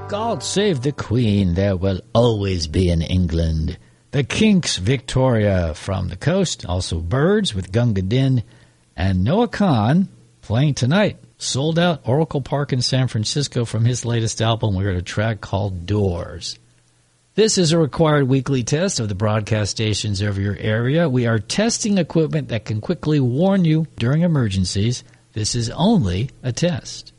God save the Queen, there will always be in England. The Kinks, Victoria from the coast, also Birds with Gunga Din, and Noah Kahan playing tonight. Sold out Oracle Park in San Francisco from his latest album. We heard a track called Doors. This is a required weekly test of the broadcast stations over your area. We are testing equipment that can quickly warn you during emergencies. This is only a test.